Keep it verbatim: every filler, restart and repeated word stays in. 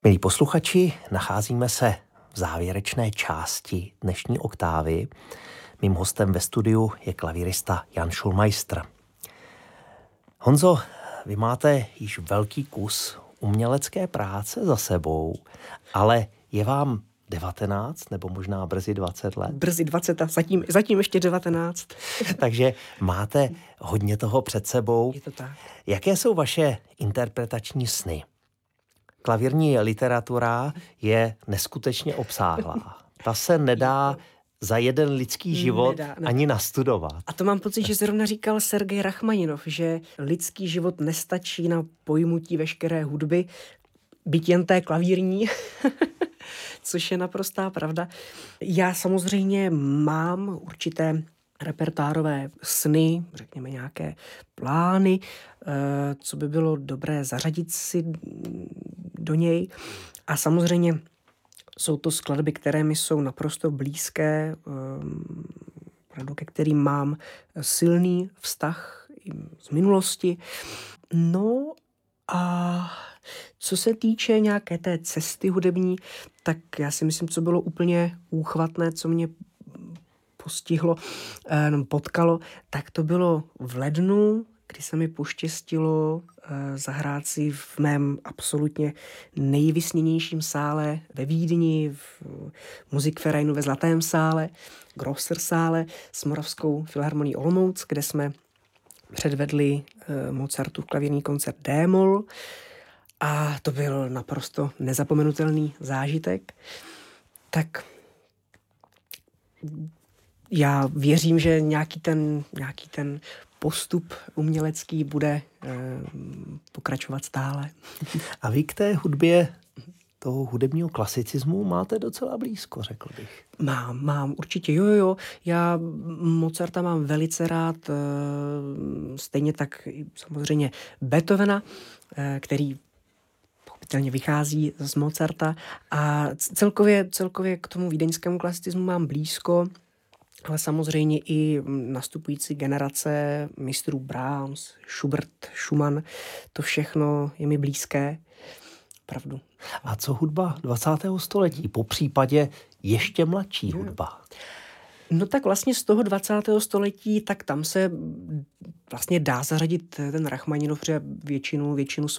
Milí posluchači, nacházíme se v závěrečné části dnešní oktávy. Mým hostem ve studiu je klavírista Jan Schulmeister. Honzo, vy máte již velký kus umělecké práce za sebou, ale je vám devatenáct nebo možná brzy dvacet let? Brzy dvacet a zatím, zatím ještě devatenáct. Takže máte hodně toho před sebou. Je to tak. Jaké jsou vaše interpretační sny? Klavírní literatura je neskutečně obsáhlá. Ta se nedá za jeden lidský život nedá, nedá. ani nastudovat. A to mám pocit, že zrovna říkal Sergej Rachmaninov, že lidský život nestačí na pojmutí veškeré hudby, byť jen té klavírní, což je naprostá pravda. Já samozřejmě mám určité repertoárové sny, řekněme nějaké plány, co by bylo dobré zařadit si do něj. A samozřejmě jsou to skladby, které mi jsou naprosto blízké, ke kterým mám silný vztah z minulosti. No a co se týče nějaké té cesty hudební, tak já si myslím, co bylo úplně úchvatné, co mě postihlo, potkalo, tak to bylo v lednu, kdy se mi poštěstilo zahrát si v mém absolutně nejvysněnějším sále ve Vídni, v Musikvereinu ve Zlatém sále, Grosser sále s Moravskou filharmonií Olomouc, kde jsme předvedli Mozartův klavírní koncert D-moll a to byl naprosto nezapomenutelný zážitek. Tak já věřím, že nějaký ten, nějaký ten postup umělecký bude eh, pokračovat stále. A vy k té hudbě toho hudebního klasicismu máte docela blízko, řekl bych. Mám, mám, určitě, jo, jo. Já Mozarta mám velice rád, eh, stejně tak samozřejmě Beethovena, eh, který pochopitelně vychází z Mozarta a celkově, celkově k tomu vídeňskému klasicismu mám blízko, ale samozřejmě i nastupující generace mistrů Brahms, Schubert, Schumann, to všechno je mi blízké. Pravdu. A co hudba dvacátého století? Po případě ještě mladší hudba? No tak vlastně z toho dvacátého století, tak tam se vlastně dá zařadit ten Rachmaninov, protože většinu, většinu